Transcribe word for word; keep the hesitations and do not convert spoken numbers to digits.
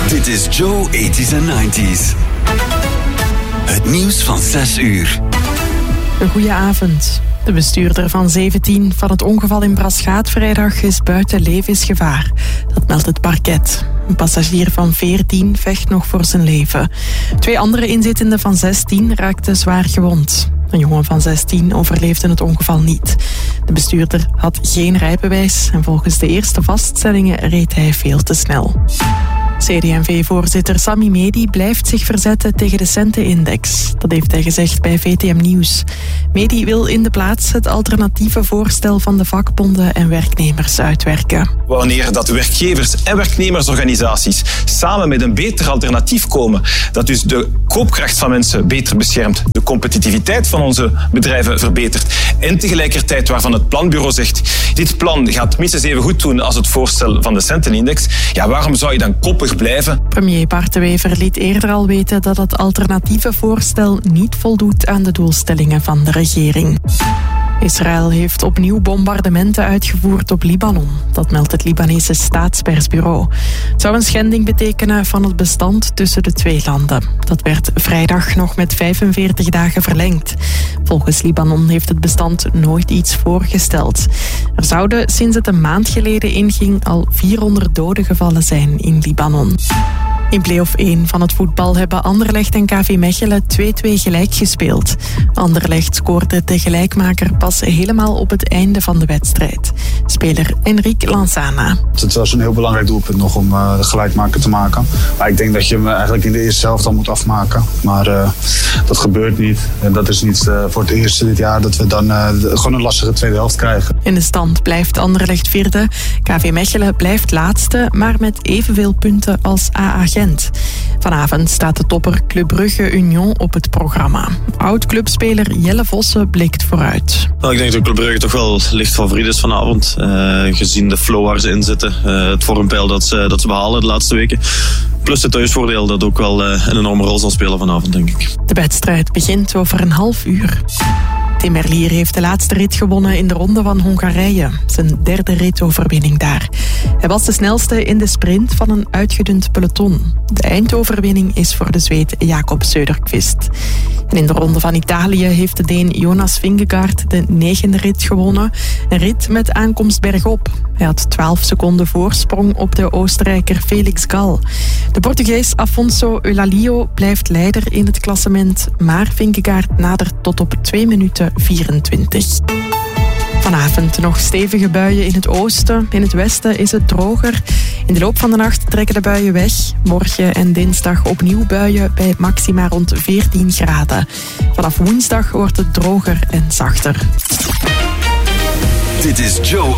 Dit is Joe eighties en nineties. Het nieuws van zes uur. Een goeie avond. De bestuurder van zeventien van het ongeval in Braschaat vrijdag is buiten levensgevaar. Dat meldt het parket. Een passagier van veertien vecht nog voor zijn leven. Twee andere inzittenden van zestien raakten zwaar gewond. Een jongen van zestien overleefde het ongeval niet. De bestuurder had geen rijbewijs en volgens de eerste vaststellingen reed hij veel te snel. C D en V-voorzitter Sami Medi blijft zich verzetten tegen de centenindex. Dat heeft hij gezegd bij V T M Nieuws. Medi wil in de plaats het alternatieve voorstel van de vakbonden en werknemers uitwerken. Wanneer dat werkgevers en werknemersorganisaties samen met een beter alternatief komen, dat dus de koopkracht van mensen beter beschermt, de competitiviteit van onze bedrijven verbetert en tegelijkertijd waarvan het planbureau zegt, dit plan gaat minstens even goed doen als het voorstel van de centenindex, ja, waarom zou je dan koppig blijven? Premier Bart De Wever liet eerder al weten dat het alternatieve voorstel niet voldoet aan de doelstellingen van de regering. Israël heeft opnieuw bombardementen uitgevoerd op Libanon. Dat meldt het Libanese staatspersbureau. Het zou een schending betekenen van het bestand tussen de twee landen. Dat werd vrijdag nog met vijfenveertig dagen verlengd. Volgens Libanon heeft het bestand nooit iets voorgesteld. Er zouden sinds het een maand geleden inging al vierhonderd doden gevallen zijn in Libanon. In play-off één van het voetbal hebben Anderlecht en K V Mechelen twee-twee gelijk gespeeld. Anderlecht scoorde de gelijkmaker pas helemaal op het einde van de wedstrijd. Speler Enrique Lanzana. Het was een heel belangrijk doelpunt nog om uh, de gelijkmaker te maken. Maar ik denk dat je hem eigenlijk in de eerste helft al moet afmaken. Maar uh, dat gebeurt niet. En dat is niet uh, voor het eerst dit jaar dat we dan uh, gewoon een lastige tweede helft krijgen. In de stand blijft Anderlecht vierde. K V Mechelen blijft laatste, maar met evenveel punten als A A Gent. Vanavond staat de topper Club Brugge Union op het programma. Oud-clubspeler Jelle Vossen blikt vooruit. Nou, ik denk dat Club Brugge toch wel licht favoriet is vanavond. Uh, gezien de flow waar ze in zitten. Uh, het vormpeil dat ze, dat ze behalen de laatste weken. Plus het thuisvoordeel dat ook wel uh, een enorme rol zal spelen vanavond, denk ik. De wedstrijd begint over een half uur. Tim Merlier heeft de laatste rit gewonnen in de Ronde van Hongarije. Zijn derde ritoverwinning daar. Hij was de snelste in de sprint van een uitgedund peloton. De eindoverwinning is voor de Zweed Jakob Söderqvist. En in de Ronde van Italië heeft de Deen Jonas Vingegaard de negende rit gewonnen. Een rit met aankomst bergop. Hij had twaalf seconden voorsprong op de Oostenrijker Felix Gal. De Portugees Afonso Eulalio blijft leider in het klassement, maar Vingegaard nadert tot op twee minuten vierentwintig. Vanavond nog stevige buien in het oosten. In het westen is het droger. In de loop van de nacht trekken de buien weg. Morgen en dinsdag opnieuw buien bij maxima rond veertien graden. Vanaf woensdag wordt het droger en zachter. Dit is Joe